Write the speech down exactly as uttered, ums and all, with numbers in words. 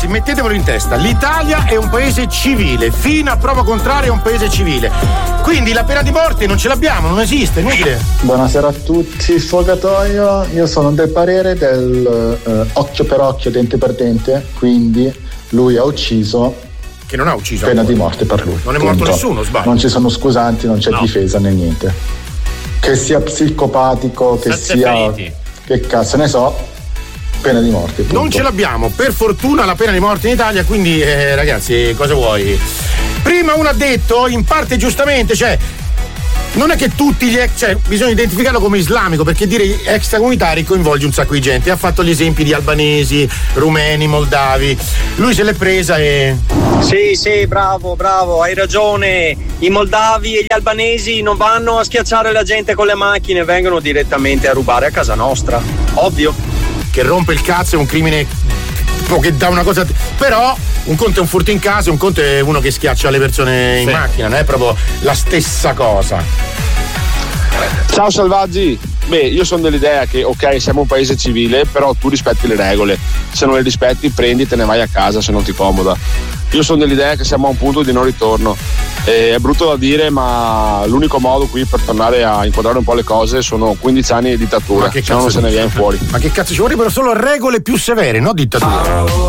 mettetevelo in testa, l'Italia è un paese civile, fino a prova contraria è un paese civile, quindi la pena di morte non ce l'abbiamo, non esiste, inutile. Buonasera a tutti, sfogatoio. Io sono del parere del eh, occhio per occhio, dente per dente, quindi lui ha ucciso, che non ha ucciso, pena di morte per lui. Non è morto punto. Nessuno, sbaglio. Non ci sono scusanti, non c'è no. difesa né niente. Che sia psicopatico, che Sette sia feriti. Che cazzo ne so, pena di morte. Punto. Non ce l'abbiamo, per fortuna, la pena di morte in Italia, quindi eh, ragazzi, cosa vuoi? Prima uno ha detto, in parte giustamente, cioè non è che tutti gli ex, cioè bisogna identificarlo come islamico, perché dire extracomunitari coinvolge un sacco di gente. Ha fatto gli esempi di albanesi, rumeni, moldavi. Lui se l'è presa e sì sì bravo bravo hai ragione, i moldavi e gli albanesi non vanno a schiacciare la gente con le macchine, vengono direttamente a rubare a casa nostra, ovvio. Che rompe il cazzo è un crimine che dà una cosa, però un conto è un furto in casa, un conto è uno che schiaccia le persone in sì. macchina, non è proprio la stessa cosa. Ciao Salvaggi, beh io sono dell'idea che ok siamo un paese civile, però tu rispetti le regole, se non le rispetti prendi e te ne vai a casa se non ti comoda. Io sono dell'idea che siamo a un punto di non ritorno, e è brutto da dire ma l'unico modo qui per tornare a inquadrare un po' le cose sono quindici anni di dittatura, se no non se ne viene fuori. Ma che cazzo ci vorrebbero solo regole più severe, no dittatura.